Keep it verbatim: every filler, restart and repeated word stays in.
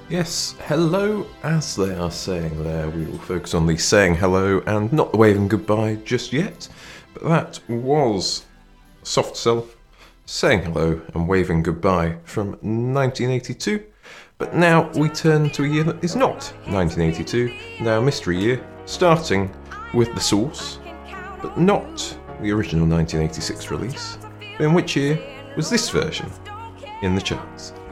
Yes, hello, as they are saying there. We will focus on the saying hello and not the waving goodbye just yet. But that was Soft Cell, saying hello and waving goodbye from nineteen eighty-two. But now we turn to a year that is not nineteen eighty-two, now mystery year, starting with The Source, but not the original nineteen eighty-six release. In which year was this version in the charts?